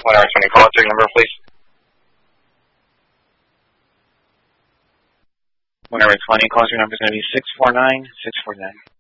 Whenever 20, call check number, please. Whenever 20, call your number is going to be 649-649.